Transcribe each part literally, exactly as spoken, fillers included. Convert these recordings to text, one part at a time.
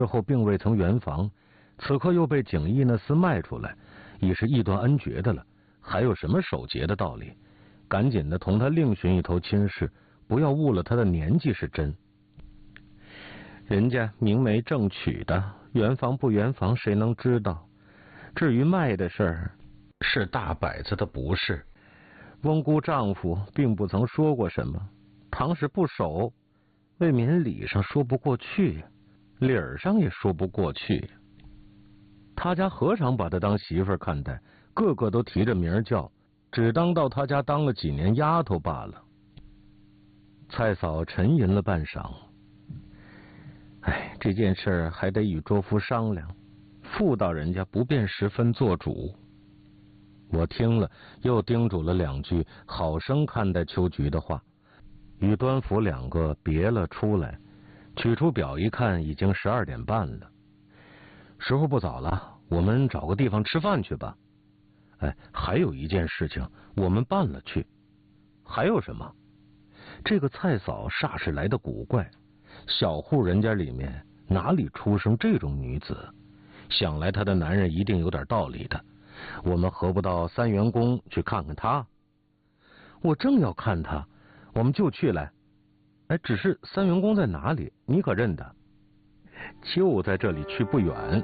之后并未曾圆房，此刻又被景义那厮卖出来，已是义断恩绝的了，还有什么守节的道理？赶紧的同他另寻一头亲事，不要误了他的年纪是真。人家明媒正娶的，圆房不圆房谁能知道？至于卖的事儿，是大摆子的不是。翁姑丈夫并不曾说过什么，倘使不守，未免理上说不过去，理儿上也说不过去。他家何尝把她当媳妇儿看待，个个都提着名叫，只当到他家当了几年丫头罢了。蔡嫂沉吟了半晌，哎，这件事还得与卓夫商量，妇道人家不便十分做主。我听了，又叮嘱了两句，好生看待秋菊的话，与端府两个别了出来，取出表一看，已经十二点半了。时候不早了，我们找个地方吃饭去吧。哎，还有一件事情，我们办了去。还有什么？这个蔡嫂煞是来的古怪，小户人家里面哪里出生这种女子？想来她的男人一定有点道理的。我们何不到三元宫去看看她？我正要看她，我们就去来。哎，只是三元宫在哪里？你可认得？就在这里去不远。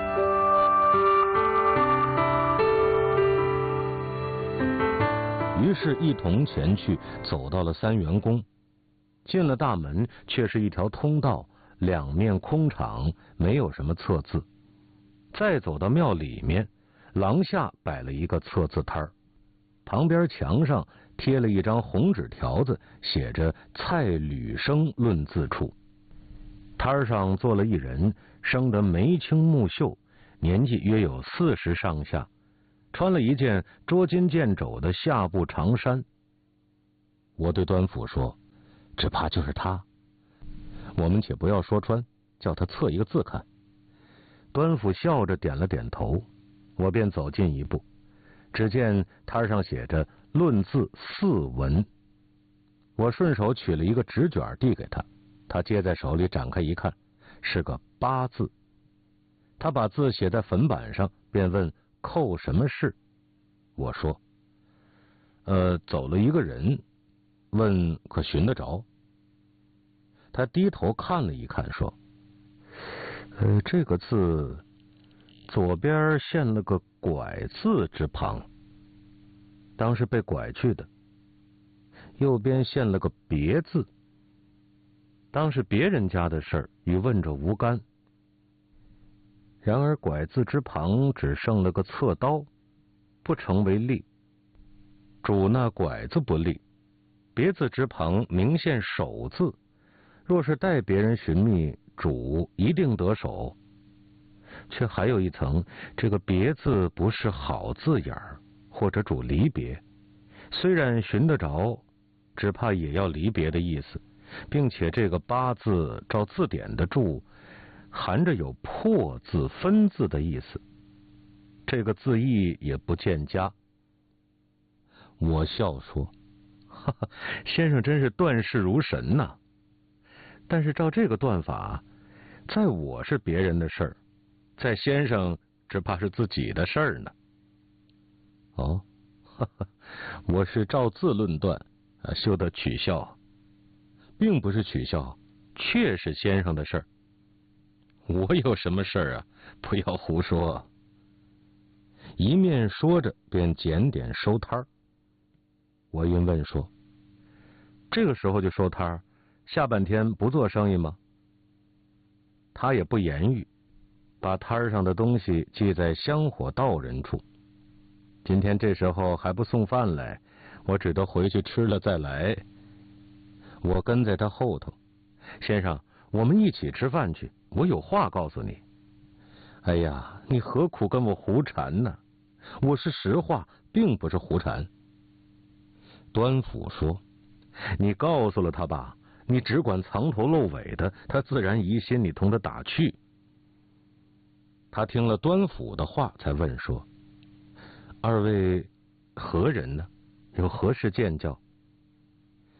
于是，一同前去，走到了三元宫。进了大门，却是一条通道，两面空场，没有什么册字。再走到庙里面，廊下摆了一个册字摊儿，旁边墙上贴了一张红纸条子，写着蔡吕生论字处。摊上坐了一人，生得眉清目秀，年纪约有四十上下，穿了一件捉襟见肘的下布长衫。我对端府说，只怕就是他，我们且不要说穿，叫他测一个字看。端府笑着点了点头，我便走近一步，只见摊上写着论字四文。我顺手取了一个纸卷递给他，他接在手里展开一看，是个八字。他把字写在粉板上，便问扣什么事。我说呃，走了一个人，问可寻得着。他低头看了一看，说呃，这个字左边现了个拐字之旁，当是被拐去的；右边现了个别字，当是别人家的事儿，与问者无干。然而拐字之旁只剩了个侧刀，不成为利，主那拐字不利；别字之旁明现手字，若是待别人寻觅，主一定得手。却还有一层，这个别字不是好字眼儿，或者主离别，虽然寻得着，只怕也要离别的意思，并且这个八字照字典的注，含着有破字分字的意思，这个字义也不见佳。我笑说，哈哈，先生真是断事如神呐、啊！但是照这个断法，在我是别人的事儿，在先生只怕是自己的事儿呢。哦，哈哈，我是照字论断，啊，休得取笑，并不是取笑，确是先生的事儿。我有什么事儿啊？不要胡说。一面说着，便检点收摊儿。我因问说，这个时候就收摊儿，下半天不做生意吗？他也不言语，把摊上的东西记在香火道人处。今天这时候还不送饭来，我只得回去吃了再来。我跟在他后头，先生，我们一起吃饭去，我有话告诉你。哎呀，你何苦跟我胡缠呢？我是实话，并不是胡缠。端府说，你告诉了他吧，你只管藏头露尾的，他自然疑心你同他打趣。他听了端府的话，才问说，二位何人呢？有何事见教？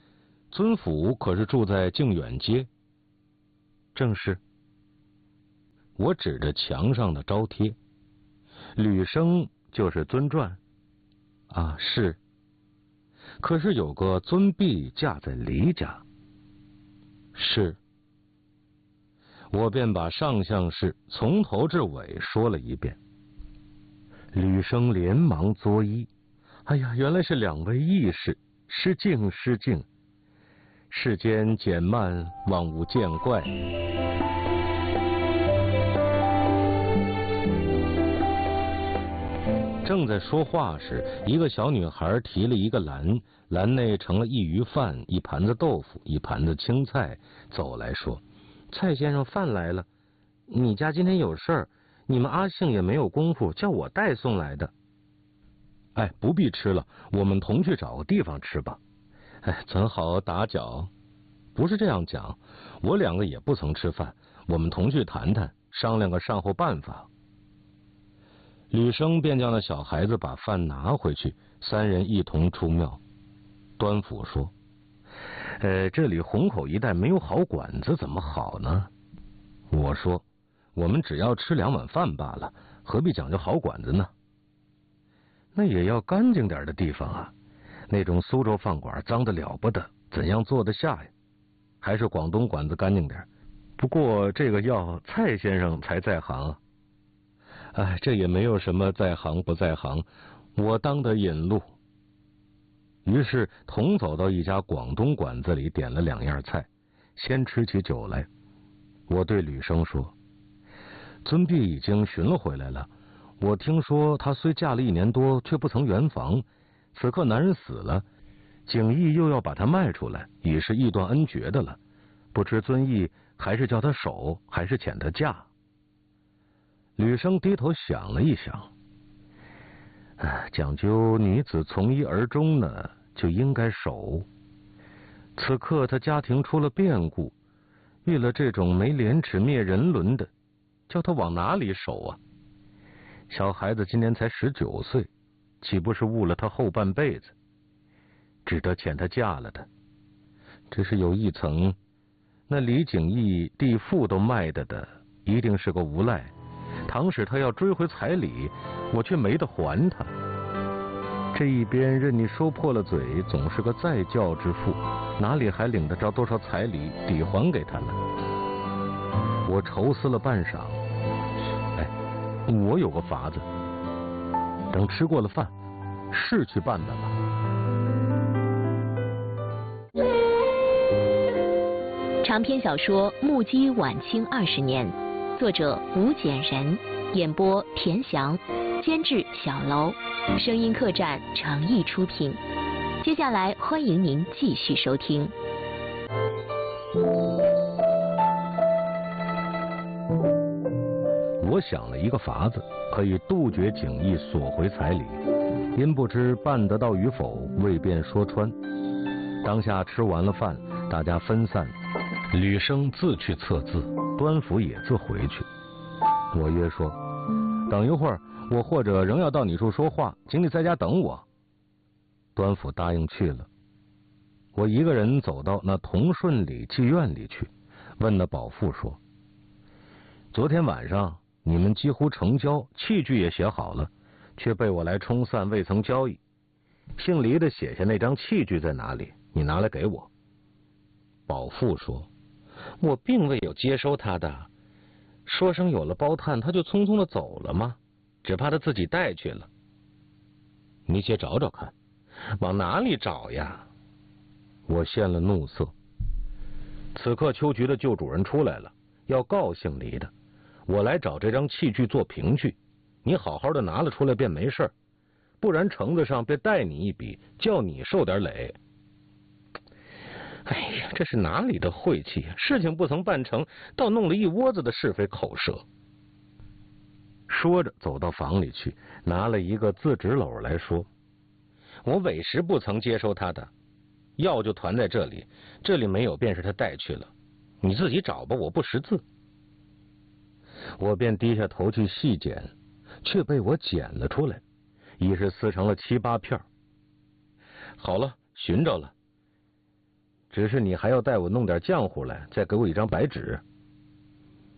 尊府可是住在靖远街？正是。 我指着墙上的招贴，吕生就是尊传。啊，是。可是有个尊婢嫁在黎家。是。我便把上相事从头至尾说了一遍。吕生连忙作揖：“哎呀，原来是两位义士，失敬失敬。世间简慢，望勿见怪。”正在说话时，一个小女孩提了一个篮，篮内盛了一鱼饭、一盘子豆腐、一盘子青菜，走来说：“蔡先生，饭来了。你家今天有事儿，你们阿姓也没有功夫，叫我代送来的。”哎，不必吃了，我们同去找个地方吃吧。哎，怎好打搅？不是这样讲，我两个也不曾吃饭，我们同去谈谈，商量个善后办法。吕生便叫那小孩子把饭拿回去，三人一同出庙。端府说：“呃，这里虹口一带没有好馆子，怎么好呢？”我说：“我们只要吃两碗饭罢了，何必讲究好馆子呢？”那也要干净点的地方啊，那种苏州饭馆脏得了不得，怎样坐得下呀？还是广东馆子干净点。不过这个要蔡先生才在行啊。哎，这也没有什么在行不在行，我当得引路。于是同走到一家广东馆子里，点了两样菜，先吃起酒来。我对吕生说：“尊婢已经寻了回来了，我听说她虽嫁了一年多，却不曾圆房。此刻男人死了，景义又要把她卖出来，已是义断恩绝的了。不知尊义还是叫她守，还是遣她嫁？”吕生低头想了一想，啊，讲究女子从一而终呢，就应该守。此刻他家庭出了变故，遇了这种没廉耻灭人伦的，叫他往哪里守啊？小孩子今年才十九岁，岂不是误了他后半辈子？只得遣他嫁了的。只是有一层，那李景义地父都卖的的，一定是个无赖。倘使他要追回彩礼，我却没得还他。这一边任你说破了嘴，总是个再教之妇，哪里还领得着多少彩礼抵还给他呢？我愁思了半晌，哎，我有个法子，等吃过了饭，是去办办吧。 长篇小说《目击晚清二十年》，作者吴简人，演播田翔，监制小楼，声音客栈诚意出品。接下来欢迎您继续收听。 我想了一个法子，可以杜绝景义索回彩礼，因不知办得到与否，未便说穿。当下吃完了饭，大家分散，吕生自去测字，端府也自回去。我约说，等一会儿我或者仍要到你处说话，请你在家等我。端府答应去了。我一个人走到那同顺里妓院里去，问那保妇说：昨天晚上你们几乎成交，器具也写好了，却被我来冲散，未曾交易。姓黎的写下那张器具在哪里？你拿来给我。保妇说：我并未有接收他的，说声有了包探，他就匆匆的走了吗？只怕他自己带去了。你且找找看。往哪里找呀？我现了怒色。此刻秋菊的旧主人出来了，要告姓黎的，我来找这张器具做凭据，你好好的拿了出来便没事，不然橙子上便带你一笔，叫你受点累。哎呀，这是哪里的晦气？事情不曾办成，倒弄了一窝子的是非口舌。说着走到房里去，拿了一个字纸篓来说：我委实不曾接收他的，药就团在这里，这里没有便是他带去了，你自己找吧，我不识字。我便低下头去细捡，却被我捡了出来，已是撕成了七八片。好了，寻着了，只是你还要带我弄点浆糊来，再给我一张白纸。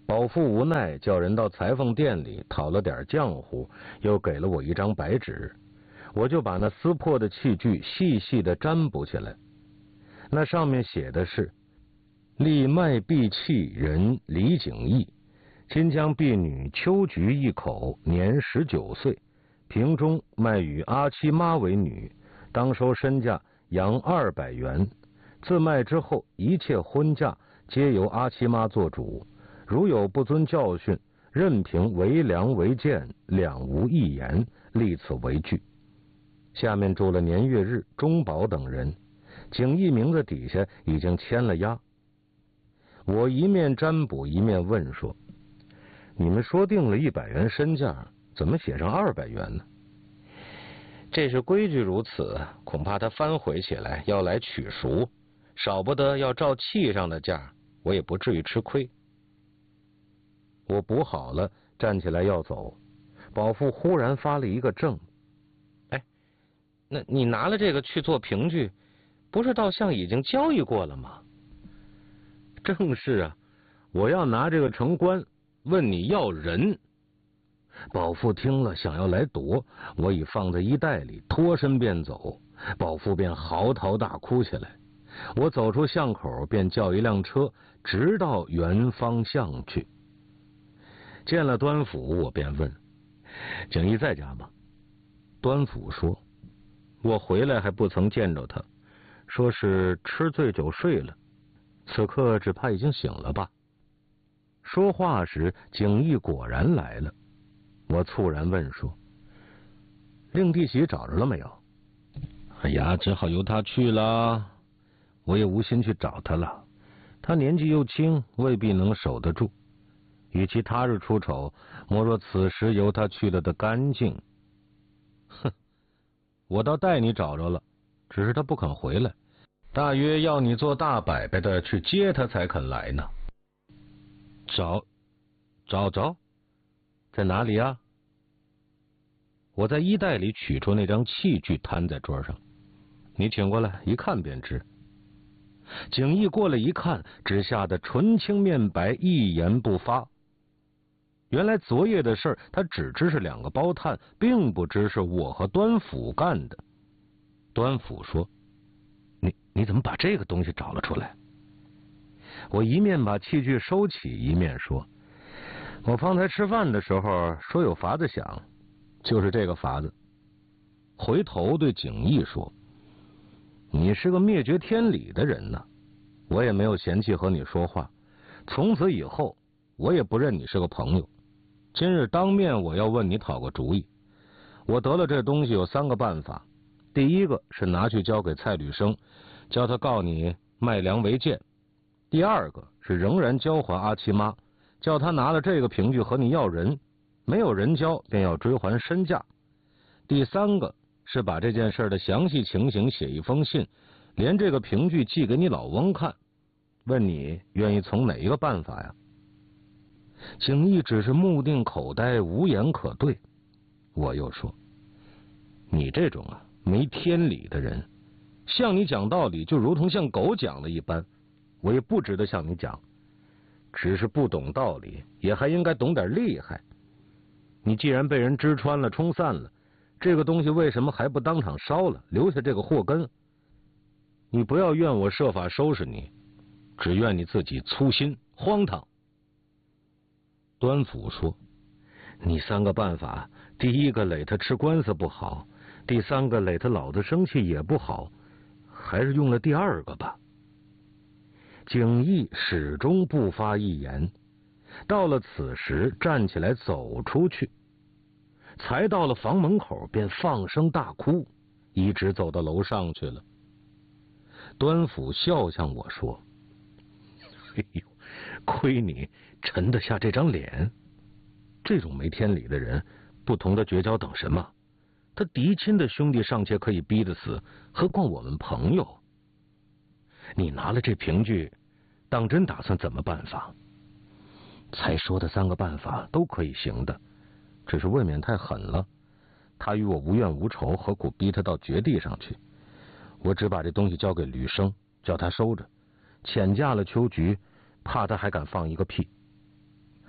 保父无奈，叫人到裁缝店里讨了点浆糊，又给了我一张白纸，我就把那撕破的器具细细的占卜起来。那上面写的是：立卖婢器人李景义，新疆婢女秋菊一口，年十九岁，平中卖与阿七妈为女，当收身价洋二百元。自卖之后，一切婚嫁皆由阿七妈做主，如有不遵教训，任凭为良为贱，两无一言，立此为据。下面注了年月日、中保等人，景义名字底下已经签了押。我一面占卜一面问说：你们说定了一百元身价，怎么写上二百元呢？这是规矩如此，恐怕他反悔起来要来取赎，少不得要照契上的价，我也不至于吃亏。我补好了，站起来要走，保父忽然发了一个怔：哎，那你拿了这个去做凭据，不是倒像已经交易过了吗？正是啊，我要拿这个城关，问你要人。保父听了想要来夺，我已放在衣袋里，脱身便走。保父便嚎啕大哭起来。我走出巷口，便叫一辆车，直到原方向去。见了端府，我便问：景义在家吗？端府说：我回来还不曾见着他，说是吃醉酒睡了，此刻只怕已经醒了吧。说话时，景义果然来了。我猝然问说：令弟媳找着了没有？哎呀，只好由他去了，我也无心去找他了。他年纪又轻，未必能守得住。与其他日出丑，莫若此时由他去了的干净。哼，我倒带你找着了，只是他不肯回来，大约要你做大摆摆的去接他才肯来呢。找找着在哪里啊？我在衣袋里取出那张器具，摊在桌上，你请过来一看便知。景义过来一看，只吓得唇青面白，一言不发。原来昨夜的事他只知是两个包探，并不知是我和端府干的。端府说：你你怎么把这个东西找了出来？我一面把器具收起，一面说：我方才吃饭的时候说有法子想，就是这个法子。回头对景义说：你是个灭绝天理的人呢，我也没有嫌弃和你说话，从此以后我也不认你是个朋友。今日当面我要问你讨个主意。我得了这东西有三个办法，第一个是拿去交给蔡履生，叫他告你卖粮为贱；第二个是仍然交还阿七妈，叫他拿了这个凭据和你要人，没有人交便要追还身价；第三个是把这件事的详细情形写一封信，连这个凭据寄给你老翁看，问你愿意从哪一个办法呀？景义只是目定口呆，无言可对。我又说：你这种啊没天理的人，向你讲道理就如同向狗讲了一般，我也不值得向你讲，只是不懂道理，也还应该懂点厉害。你既然被人支穿了，冲散了，这个东西为什么还不当场烧了，留下这个祸根？你不要怨我设法收拾你，只怨你自己粗心荒唐。端府说：你三个办法，第一个累他吃官司不好，第三个累他老子生气也不好，还是用了第二个吧。景义始终不发一言，到了此时站起来走出去，才到了房门口便放声大哭，一直走到楼上去了。端府笑向我说：哎呦，亏你沉得下这张脸，这种没天理的人，不同的绝交等什么？他嫡亲的兄弟尚且可以逼得死，何况我们朋友？你拿了这凭据，当真打算怎么办法？才说的三个办法都可以行的，只是未免太狠了。他与我无怨无仇，何苦逼他到绝地上去？我只把这东西交给吕生，叫他收着，遣嫁了秋菊，怕他还敢放一个屁。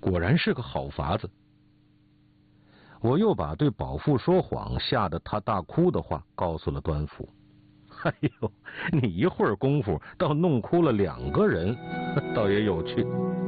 果然是个好法子。我又把对保父说谎吓得他大哭的话告诉了端福。哎呦，你一会儿功夫倒弄哭了两个人，倒也有趣。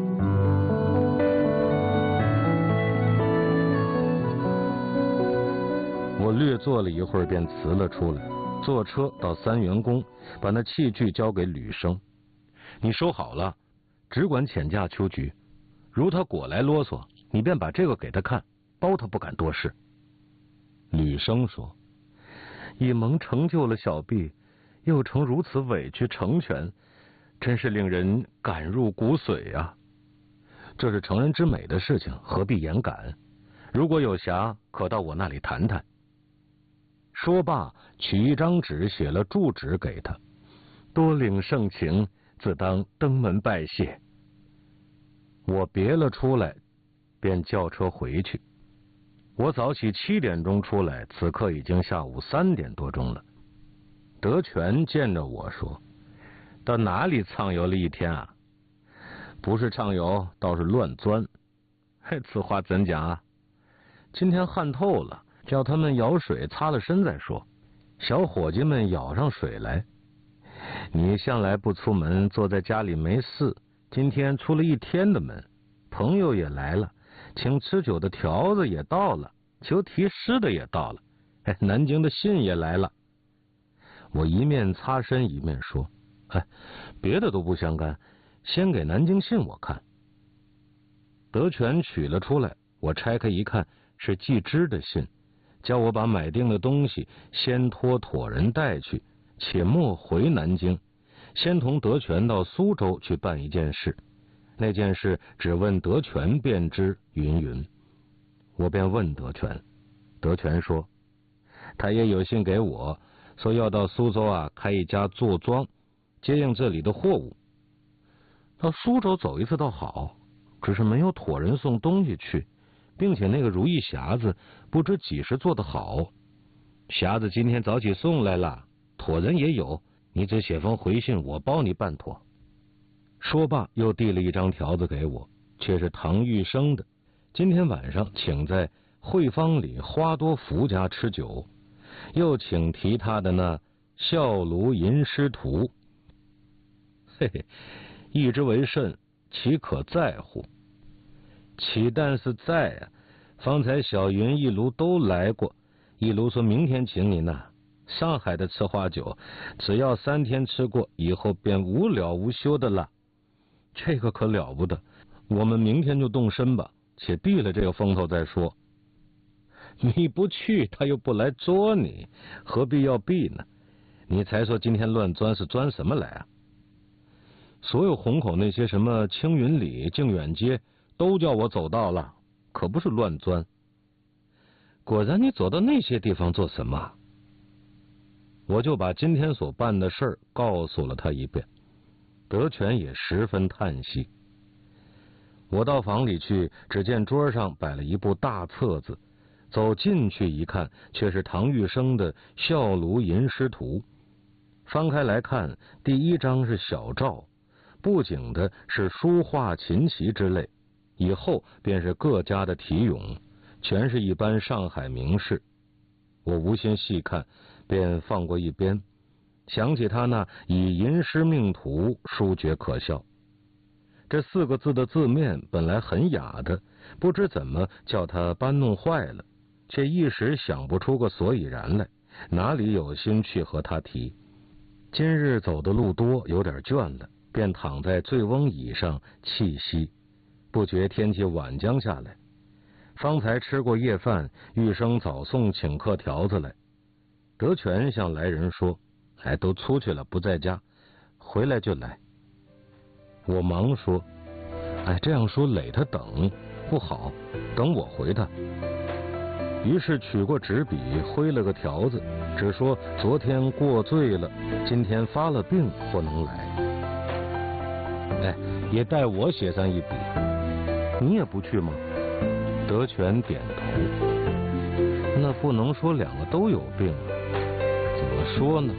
我略坐了一会儿便辞了出来，坐车到三元宫，把那器具交给吕生。你收好了，只管遣驾秋菊。如他果来啰嗦，你便把这个给他看，包他不敢多事。吕生说：以蒙成就了小婢，又成如此委屈成全，真是令人感入骨髓啊！这是成人之美的事情，何必言感？如果有暇，可到我那里谈谈。说罢，取一张纸写了住址给他。多领盛情，自当登门拜谢。我别了出来，便叫车回去。我早起七点钟出来，此刻已经下午三点多钟了。德全见着我说：到哪里畅游了一天啊？不是畅游，倒是乱钻。嘿，此话怎讲啊？今天旱透了，叫他们舀水擦了身再说。小伙计们舀上水来。你向来不出门，坐在家里没事，今天出了一天的门，朋友也来了，请吃酒的条子也到了，求题诗的也到了，哎，南京的信也来了。我一面擦身一面说：哎，别的都不相干，先给南京信我看。德全取了出来，我拆开一看，是季之的信，叫我把买定的东西先托妥人带去，且莫回南京，先同德全到苏州去办一件事，那件事只问德全便知，云云。我便问德全，德全说他也有信给我，说要到苏州啊开一家坐庄，接应这里的货物。到苏州走一次倒好，只是没有妥人送东西去，并且那个如意匣子不知几时做得好。匣子今天早起送来了，妥人也有，你只写封回信，我包你办妥。说罢又递了一张条子给我，却是唐玉生的，今天晚上请在汇芳里花多福家吃酒，又请提他的那孝庐吟诗图。嘿嘿，意之为甚，岂可在乎？岂但是在啊！方才小云一炉都来过，一炉说明天请你呢。上海的吃花酒，只要三天吃过，以后便无了无休的了。这个可了不得，我们明天就动身吧，且避了这个风头再说。你不去，他又不来捉你，何必要避呢？你才说今天乱钻是钻什么来啊？所有虹口那些什么青云里、靖远街，都叫我走到了，可不是乱钻。果然，你走到那些地方做什么？我就把今天所办的事儿告诉了他一遍。德全也十分叹息。我到房里去，只见桌上摆了一部大册子，走进去一看，却是唐玉生的《孝庐吟诗图》。翻开来看，第一章是小照，布景的是书画琴棋之类，以后便是各家的题咏，全是一般上海名士。我无心细看，便放过一边，想起他那以吟诗命途，殊觉可笑。这四个字的字面本来很雅的，不知怎么叫他搬弄坏了，却一时想不出个所以然来，哪里有心去和他提。今日走的路多，有点倦了，便躺在醉翁椅上气息，不觉天气晚将下来。方才吃过夜饭，玉生早送请客条子来。德全向来人说：哎，都出去了，不在家，回来就来。我忙说：哎，这样说累他等不好，等我回他。于是取过纸笔，挥了个条子，只说昨天过醉了，今天发了病，不能来。哎，也带我写上一笔。你也不去吗？德全点头。那不能说两个都有病了，怎么说呢？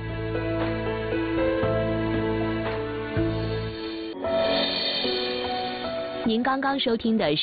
您刚刚收听的是